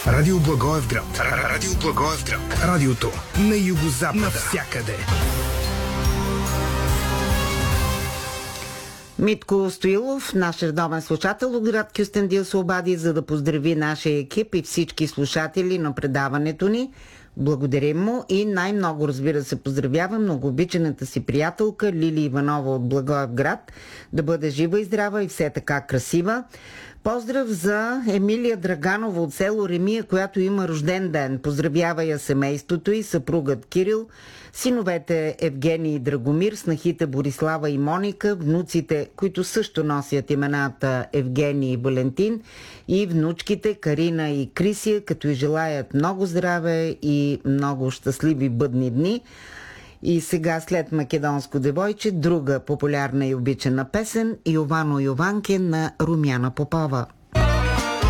Радио Благоевград. Радио Благоевград. Радиото на югозапада. Навсякъде. Митко Стоилов, наш редовен слушател от град Кюстендил, се обади, за да поздрави нашия екип и всички слушатели на предаването ни. Благодарим му и най-много, разбира се, поздравявам многообичаната си приятелка Лили Иванова от Благоевград. Да бъде жива и здрава и все така красива. Поздрав за Емилия Драганова от село Ремия, която има рожден ден. Поздравява я семейството и съпругът Кирил, синовете Евгений и Драгомир, снахите Борислава и Моника, внуците, които също носят имената Евгений и Валентин, и внучките Карина и Крисия, като и желаят много здраве и много щастливи бъдни дни. И сега, след Македонско девойче, друга популярна и обичана песен Йовано Йованке на Румяна Попова.